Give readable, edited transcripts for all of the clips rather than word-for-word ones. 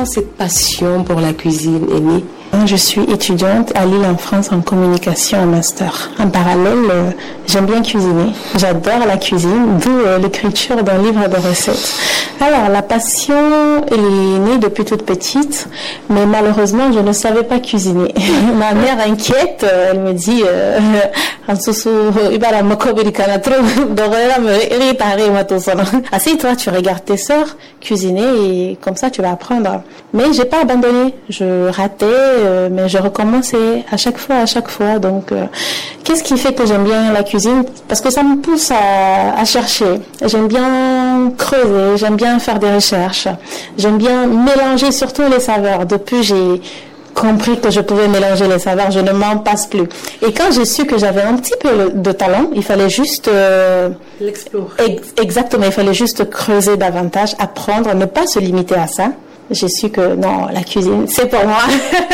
comment cette passion pour la cuisine est née? Je suis étudiante à Lille en France en communication en master. En parallèle, j'aime bien cuisiner. J'adore la cuisine, d'où l'écriture d'un livre de recettes. Alors, la passion elle est née depuis toute petite, mais malheureusement, je ne savais pas cuisiner. Ma mère inquiète, elle me dit assieds-toi, tu regardes tes sœurs cuisiner et comme ça, tu vas apprendre. Mais j'ai pas abandonné. Je ratais, mais je recommençais à chaque fois. Donc, qu'est-ce qui fait que j'aime bien la cuisine? Parce que ça me pousse à chercher. J'aime bien creuser, j'aime bien faire des recherches. J'aime bien mélanger surtout les saveurs. Depuis, j'ai compris que je pouvais mélanger les saveurs, je ne m'en passe plus. Et quand j'ai su que j'avais un petit peu de talent, il fallait juste l'explorer. Exactement, il fallait juste creuser davantage, apprendre, ne pas se limiter à ça. J'ai su que non, la cuisine, c'est pour moi.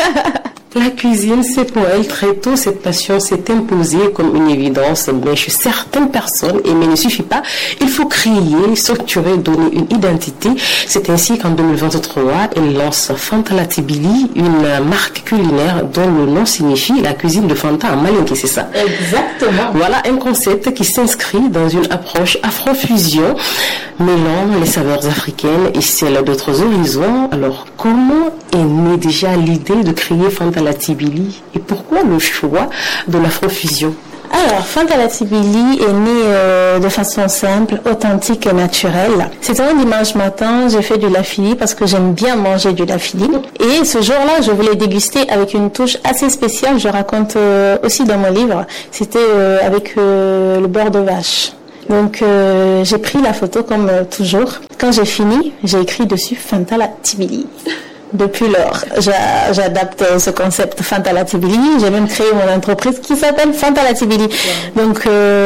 La cuisine, c'est pour elle très tôt, cette passion s'est imposée comme une évidence, mais chez certaines personnes, mais il ne suffit pas, il faut créer, structurer, donner une identité. C'est ainsi qu'en 2023, elle lance Fanta Latibili, une marque culinaire dont le nom signifie la cuisine de Fanta en malinké, c'est ça? Exactement. Voilà un concept qui s'inscrit dans une approche afro-fusion, mêlant les saveurs africaines et celles d'autres horizons. Alors, comment est née déjà l'idée de créer Fanta Latibili et pourquoi le choix de l'afrofusion? Alors, Fanta Latibili est née de façon simple, authentique et naturelle. C'était un dimanche matin, j'ai fait du lafili parce que j'aime bien manger du lafili. Et ce jour-là, je voulais déguster avec une touche assez spéciale, je raconte aussi dans mon livre. C'était avec le beurre de vache. Donc, j'ai pris la photo comme toujours. Quand j'ai fini, j'ai écrit dessus Fanta Latibili. Depuis lors, j'adapte ce concept Fanta Latibili. J'ai même créé mon entreprise qui s'appelle Fanta Latibili. Ouais. Donc,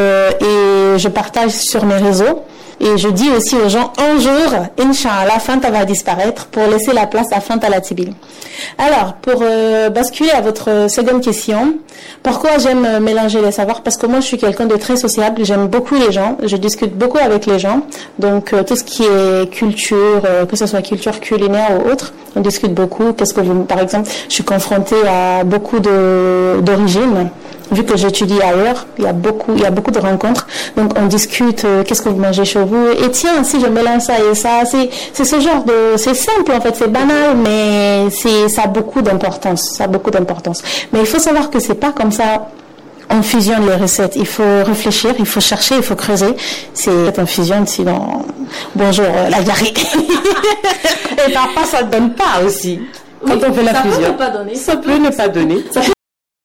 et je partage sur mes réseaux. Et je dis aussi aux gens, un jour, Inch'Allah, Fanta va disparaître pour laisser la place à Fanta Latibili. Alors, pour basculer à votre seconde question, pourquoi j'aime mélanger les savoirs? Parce que moi, je suis quelqu'un de très sociable. J'aime beaucoup les gens. Je discute beaucoup avec les gens. Donc, tout ce qui est culture, que ce soit culture culinaire ou autre, on discute beaucoup. Qu'est-ce que vous, par exemple, je suis confrontée à beaucoup d'origines. Vu que j'étudie ailleurs, il y a beaucoup de rencontres. Donc, on discute, qu'est-ce que vous mangez chez vous? Et tiens, si je mélange ça et ça, c'est ce genre c'est simple en fait, c'est banal, mais ça a beaucoup d'importance. Mais il faut savoir que c'est pas comme ça. On fusionne les recettes. Il faut réfléchir, il faut chercher, il faut creuser. C'est un fusion, sinon, bonjour, la diarrhée. Et parfois, ça ne donne pas aussi. Quand on fait la fusion. Ça peut ne pas donner. Ça peut ne pas donner.